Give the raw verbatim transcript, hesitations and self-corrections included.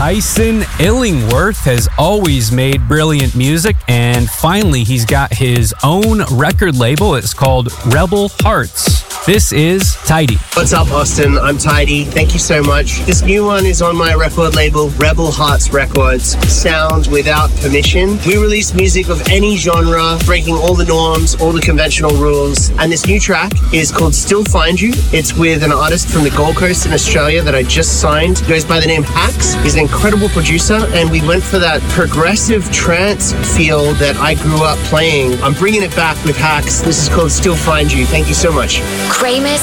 Tyson Illingworth has always made brilliant music, and finally he's got his own record label. It's called Rebel Hearts. This is Tidy. What's up, Austin? I'm Tidy. Thank you so much. This new one is on my record label, Rebel Hearts Records. Sound without permission. We release music of any genre, breaking all the norms, all the conventional rules. And this new track is called Still Find You. It's with an artist from the Gold Coast in Australia that I just signed. He goes by the name Hax. He's an incredible producer, and we went for that progressive trance feel that I grew up playing. I'm bringing it back with Hax. This is called Still Find You. Thank you so much. Kramus